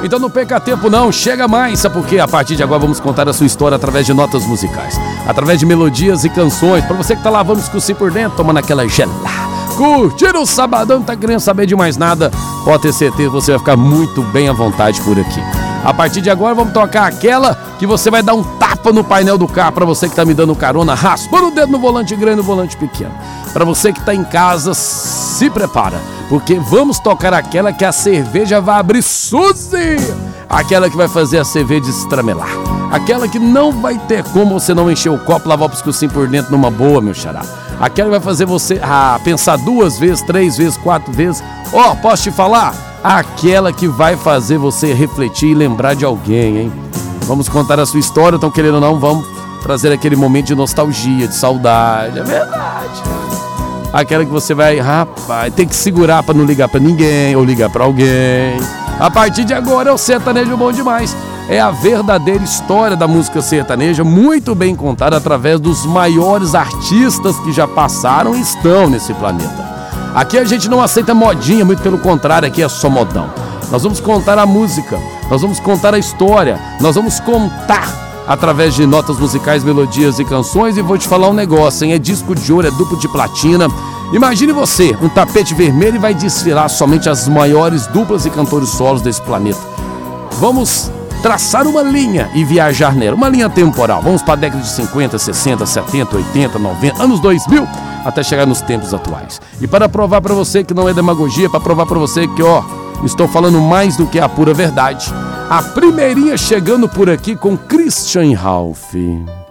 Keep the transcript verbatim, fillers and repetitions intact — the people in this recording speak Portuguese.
Então não perca tempo não, chega mais, sabe por quê? A partir de agora vamos contar a sua história através de notas musicais, através de melodias e canções, pra você que tá lavando os cursinhos por dentro, tomando aquela gelada, curtindo o sabadão, não tá querendo saber de mais nada, pode ter certeza, você vai ficar muito bem à vontade por aqui. A partir de agora vamos tocar aquela que você vai dar um tapa no painel do carro, pra você que tá me dando carona, raspando o dedo no volante grande e no volante pequeno. Pra você que tá em casa, se prepara, porque vamos tocar aquela que a cerveja vai abrir Suzy, aquela que vai fazer a cerveja estramelar, aquela que não vai ter como você não encher o copo, lavar o pescocinho por dentro numa boa, meu xará. Aquela que vai fazer você ah, pensar duas vezes, três vezes, quatro vezes. Ó, oh, posso te falar? Aquela que vai fazer você refletir e lembrar de alguém, hein? Vamos contar a sua história, então querendo ou não, vamos trazer aquele momento de nostalgia, de saudade, é verdade. Aquela que você vai, rapaz, tem que segurar pra não ligar pra ninguém ou ligar pra alguém. A partir de agora é o sertanejo bom demais. É a verdadeira história da música sertaneja, muito bem contada através dos maiores artistas que já passaram e estão nesse planeta. Aqui a gente não aceita modinha, muito pelo contrário, aqui é só modão. Nós vamos contar a música, nós vamos contar a história, nós vamos contar através de notas musicais, melodias e canções. E vou te falar um negócio, hein? É disco de ouro, é duplo de platina. Imagine você, um tapete vermelho, e vai desfilar somente as maiores duplas e cantores solos desse planeta. Vamos traçar uma linha e viajar nela, uma linha temporal. Vamos para a década de cinquenta, sessenta, setenta, oitenta, noventa, anos dois mil, até chegar nos tempos atuais. E para provar para você que não é demagogia, para provar para você que, ó, estou falando mais do que a pura verdade, a primeirinha chegando por aqui com Christian Ralph.